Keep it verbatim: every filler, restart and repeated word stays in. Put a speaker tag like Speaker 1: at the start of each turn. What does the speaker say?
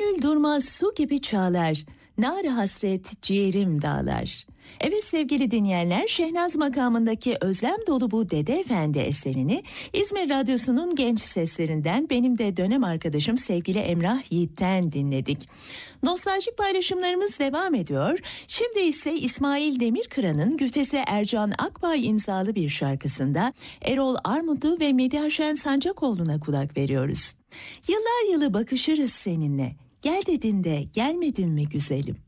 Speaker 1: Gönül durmaz su gibi çağlar, nar hasret ciğerim dağlar. Evet sevgili dinleyenler, Şehnaz makamındaki özlem dolu bu Dede Efendi eserini İzmir Radyosu'nun genç seslerinden benim de dönem arkadaşım sevgili Emrah Yiğit'ten dinledik. Nostaljik paylaşımlarımız devam ediyor. Şimdi ise İsmail Demirkıran'ın güftesi Ercan Akbay imzalı bir şarkısında Erol Armutlu ve Medyaşen Sancakoğlu'na kulak veriyoruz. Yıllar yılı bakışırız seninle. Gel dedin de gelmedin mi güzelim?